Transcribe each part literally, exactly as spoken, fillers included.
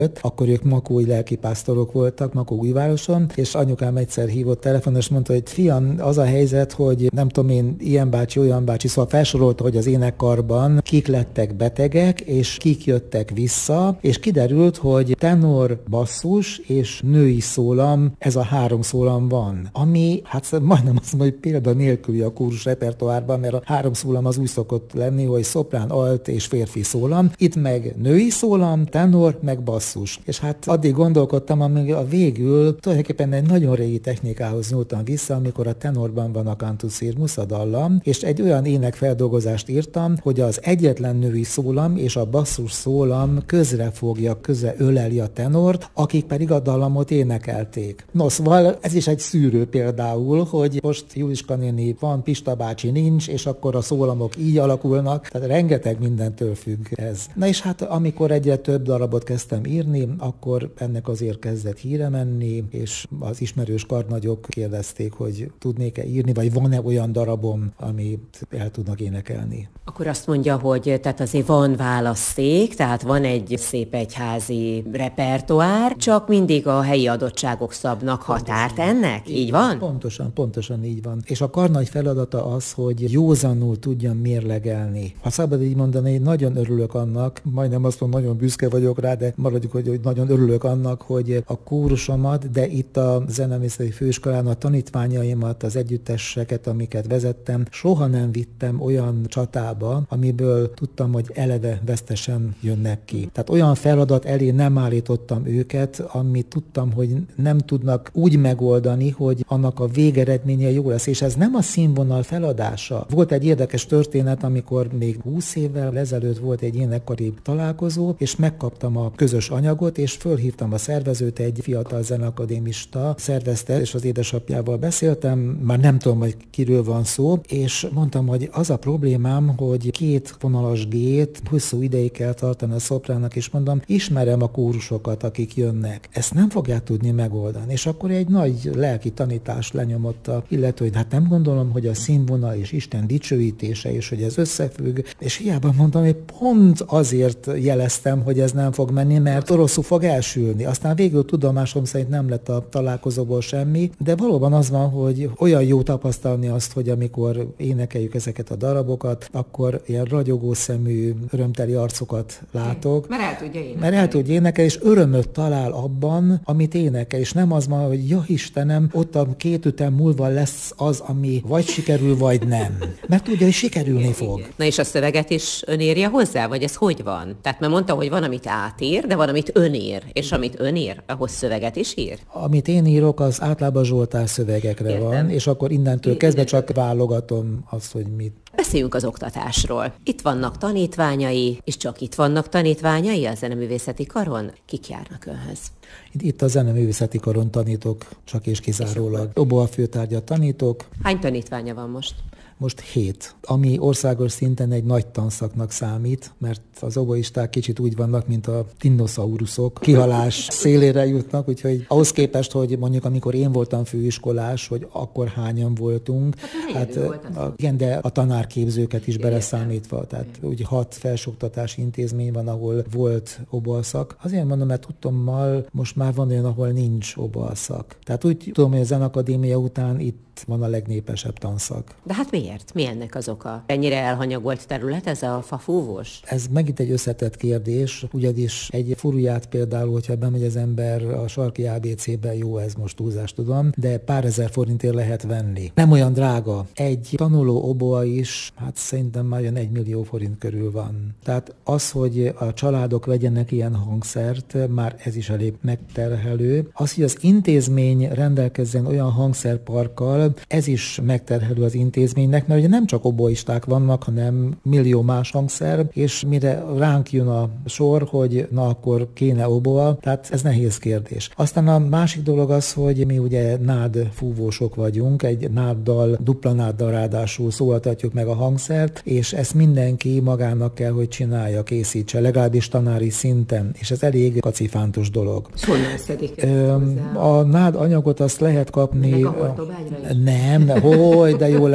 Akkor ők makói lelkipásztorok voltak, Makóújvároson, és anyukám egyszer hívott telefonon, és mondta, hogy fiam, az a helyzet, hogy nem tudom én, ilyen bácsi, olyan bácsi, szóval felsorolta, hogy az énekkarban kik lettek betegek, és kik jöttek vissza, és kiderült, hogy tenor, basszus és női szólam, ez a három szólam van, ami, hát majdnem azt mondom, hogy példa nélküli a kórus repertoárban, mert a három szólam az úgy szokott lenni, hogy szoprán, alt és férfi szólam, itt meg női szólam, tenor, meg basszus. És hát addig gondolkodtam, amíg a végül tulajdonképpen egy nagyon régi technikához nyúltam vissza, amikor a tenorban van a cantus firmus, a dallam, és egy olyan énekfeldolgozást írtam, hogy az egyetlen női szólam és a basszus szólam közrefogja, köze öleli a tenort, akik pedig a dallamot énekelték. No, szóval ez is egy szűrő például, hogy most Juliska néni van, Pista bácsi nincs, és akkor a szólamok így alakulnak, tehát rengeteg mindentől függ ez. Na és hát amikor egyre több darabot kezdtem írni, akkor ennek azért kezdett híre menni, és az ismerős karnagyok kérdezték, hogy tudnék-e írni, vagy van-e olyan darabom, amit el tudnak énekelni. Akkor azt mondja, hogy tehát azért van választék, tehát van egy szép egyházi repertoár, csak mindig a helyi adottságok szabnak határt ennek? Így, így van? Pontosan, pontosan így van. És a karnagy feladata az, hogy józanul tudjam mérlegelni. Ha szabad így mondani, nagyon örülök annak, majdnem azt mondom, nagyon büszke vagyok rá, de maradjuk, hogy nagyon örülök annak, hogy a kórusomat, de itt a zeneművészeti főiskolán a tanítványaimat, az együtteseket, amiket vezettem, soha nem vittem olyan csatába, amiből tudtam, hogy eleve vesztesen jönnek ki. Tehát olyan feladat elé nem állítottam őket, amit tudtam, hogy nem tudnak úgy megoldani, hogy annak a végeredménye jó lesz, és ez nem a színvonal feladása. Volt egy érdekes történet, amikor még húsz évvel ezelőtt volt egy énekkari találkozó, és megkaptam a közös anyagot, és fölhívtam a szervezőt, egy fiatal zeneakadémista szervezte, és az édesapjával beszéltem, már nem tudom, hogy kiről van szó, és mondtam, hogy az a problémám, hogy két vonalas gét hosszú ideig kell tartani a szoprának, és mondom, ismerem a kórusokat, akik jönnek. Ezt nem fogják tudni megoldani. És akkor egy nagy lelki tanítást lenyomott a illető, hogy hát nem gondolom, hogy a színvonal és Isten dicsőítése, és hogy ez összefügg, és hiába mondtam, hogy pont azért jeleztem, hogy ez nem fog menni, mert rosszul fog elsülni. Aztán végül tudomásom szerint nem lett a találkozóból semmi, de valóban az van, hogy olyan jó tapasztalni azt, hogy amikor énekeljük ezeket a darabokat, akkor ilyen ragyogó szemű, örömteli arcokat látok. Mert el tudja énekelni. Mert el tudja énekelni, és örömöt talál abban, amit énekel, és nem az van, hogy ja Istenem, ott a két ütem múlva lesz az, ami vagy sikerül, vagy nem. Mert tudja, hogy sikerülni igen, fog. Igen. Na és a szöveget is ön írja hozzá, vagy ez hogy van? Tehát mert mondta, hogy van, amit átír, de van, amit ön ír. És igen. Amit ön ír, ahhoz szöveget is ír? Amit én írok, az általában Zsoltár szövegekre értem. Van, és akkor innentől kezdve csak válogatom azt, hogy mit. Beszéljünk az oktatásról. Itt vannak tanítványai, és csak itt vannak tanítványai a zeneművészeti karon? Kik járnak önhöz? Itt a zeneművészeti karon tanítok, csak és kizárólag. Oboa főtárgyat tanítok. Hány tanítványa van most? Most hét, ami országos szinten egy nagy tanszaknak számít, mert az oboisták kicsit úgy vannak, mint a dinoszauruszok, kihalás szélére jutnak, úgyhogy ahhoz képest, hogy mondjuk amikor én voltam főiskolás, hogy akkor hányan voltunk, hát, hát a, igen, de a tanárképzőket is beleszámítva, tehát úgy hat felsőoktatási intézmény van, ahol volt oboaszak. Azért mondom, mert tudtommal most már van olyan, ahol nincs oboaszak. Tehát úgy tudom, hogy a Zenakadémia után itt van a legnépesebb tanszak. De hát miért? Mi ennek az oka? Ennyire elhanyagolt terület ez a fafúvós? Ez megint egy összetett kérdés, ugyanis egy furuját például, hogyha bemegy az ember a sarki á bé cé-ben, jó, ez most túlzás tudom, de pár ezer forintért lehet venni. Nem olyan drága. Egy tanuló oboa is, hát szerintem már olyan egy millió forint körül van. Tehát az, hogy a családok vegyenek ilyen hangszert, már ez is elég megterhelő. Az, hogy az intézmény rendelkezzen olyan hangszerparkkal, ez is megterhelő az intézménynek, mert ugye nem csak oboisták vannak, hanem millió más hangszer, és mire ránk jön a sor, hogy na akkor kéne oboa, tehát ez nehéz kérdés. Aztán a másik dolog az, hogy mi ugye nád fúvósok vagyunk, egy náddal, dupla náddal ráadásul szólaltatjuk meg a hangszert, és ezt mindenki magának kell, hogy csinálja, készítse, legalábbis tanári szinten, és ez elég kacifántos dolog. Honnan szedik? A nád anyagot azt lehet kapni. Meg a hortobágyra is? Nem, hogy de jó lenne,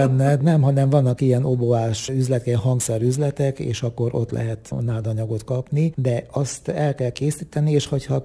Nem, hanem vannak ilyen oboás üzletek, ilyen hangszerüzletek, és akkor ott lehet nádanyagot kapni, de azt el kell készíteni, és hogyha